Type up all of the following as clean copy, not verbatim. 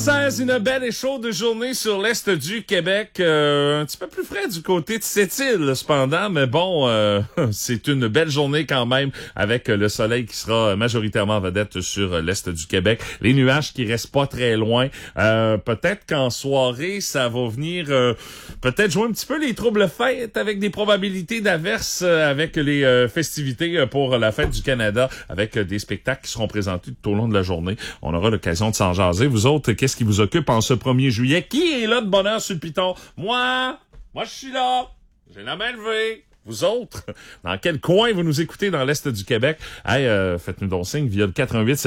16, une belle et chaude journée sur l'est du Québec. Un petit peu plus frais du côté de Sept-Îles, cependant, mais bon, c'est une belle journée quand même avec le soleil qui sera majoritairement vedette sur l'est du Québec. Les nuages qui restent pas très loin. Peut-être qu'en soirée, ça va venir peut-être jouer un petit peu les troubles fêtes avec des probabilités d'averses avec les festivités pour la fête du Canada, avec des spectacles qui seront présentés tout au long de la journée. On aura l'occasion de s'en jaser. Vous autres, qu'est-ce qui vous occupe en ce 1er juillet? Qui est là de bonne heure sur le piton? Moi, je suis là. J'ai la main levée. Vous autres, dans quel coin vous nous écoutez dans l'est du Québec? Hey, faites-nous donc signe via le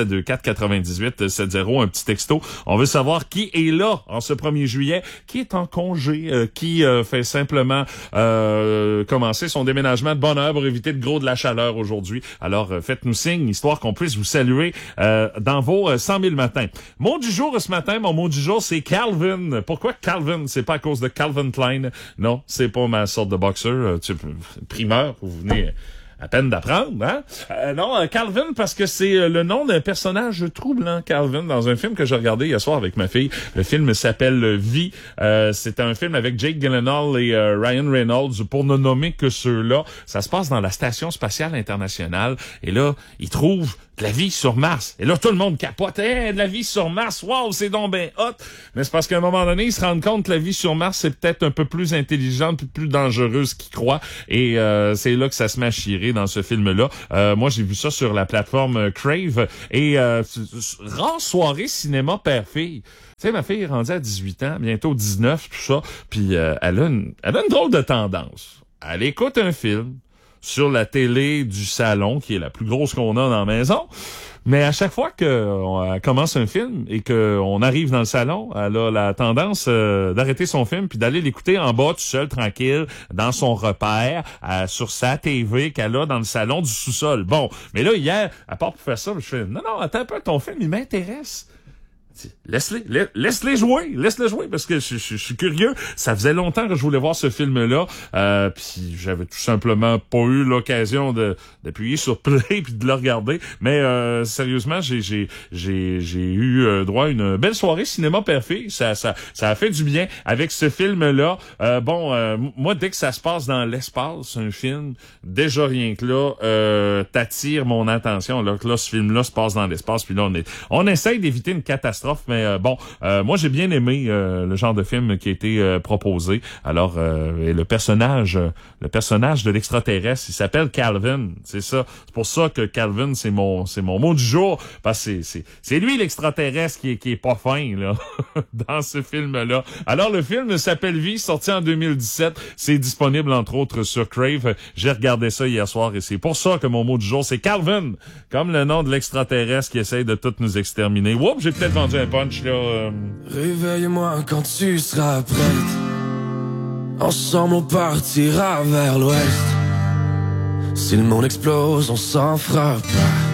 418-724-9870, un petit texto. On veut savoir qui est là en ce 1er juillet, qui est en congé, qui fait simplement commencer son déménagement de bonne heure pour éviter de la chaleur aujourd'hui. Alors, faites-nous signe, histoire qu'on puisse vous saluer dans vos 100 000 matins. Mot du jour ce matin, mon mot du jour, c'est Calvin. Pourquoi Calvin? C'est pas à cause de Calvin Klein. Non, c'est pas ma sorte de boxeur. Primeur, vous venez à peine d'apprendre, hein? Non, Calvin, parce que c'est le nom d'un personnage troublant, Calvin, dans un film que j'ai regardé hier soir avec ma fille. Le film s'appelle Vie. C'est un film avec Jake Gyllenhaal et Ryan Reynolds, pour ne nommer que ceux-là. Ça se passe dans la Station spatiale internationale. Et là, ils trouvent de la vie sur Mars. Et là, tout le monde capote. Hey, de la vie sur Mars. Wow, c'est donc ben hot. Mais c'est parce qu'à un moment donné, ils se rendent compte que la vie sur Mars, c'est peut-être un peu plus intelligente, plus dangereuse qu'ils croient. Et c'est là que ça se met à chirer dans ce film-là. Moi, j'ai vu ça sur la plateforme Crave. Et rare soirée cinéma père-fille. Tu sais, ma fille est rendue à 18 ans, bientôt 19, tout ça. Puis elle a une drôle de tendance. Elle écoute un film sur la télé du salon, qui est la plus grosse qu'on a dans la maison. Mais à chaque fois qu'on commence un film et qu'on arrive dans le salon, elle a la tendance d'arrêter son film puis d'aller l'écouter en bas, tout seul, tranquille, dans son repère, sur sa TV qu'elle a dans le salon du sous-sol. Bon, mais là, hier, à part pour faire ça, je fais « Non, attends un peu, ton film, il m'intéresse. » Laisse-les jouer, parce que je suis curieux. Ça faisait longtemps que je voulais voir ce film-là, puis j'avais tout simplement pas eu l'occasion d'appuyer sur play puis de le regarder. Mais sérieusement, j'ai eu droit à une belle soirée cinéma père-fille. Ça a fait du bien avec ce film-là. Moi, dès que ça se passe dans l'espace, un film, déjà rien que là, t'attire mon attention. Là, ce film-là se passe dans l'espace, puis là, on essaye d'éviter une catastrophe. Mais moi j'ai bien aimé le genre de film qui a été proposé. Alors et le personnage de l'extraterrestre, il s'appelle Calvin, c'est ça. C'est pour ça que Calvin c'est mon mot du jour, parce que c'est lui l'extraterrestre qui est pas fin là dans ce film-là. Alors le film s'appelle Vie, sorti en 2017, c'est disponible entre autres sur Crave. J'ai regardé ça hier soir et c'est pour ça que mon mot du jour c'est Calvin, comme le nom de l'extraterrestre qui essaye de tout nous exterminer. Oups, j'ai peut-être vendu un punch là. Réveille-moi quand tu seras prête. Ensemble on partira vers l'ouest. Si le monde explose, on s'en fera pas.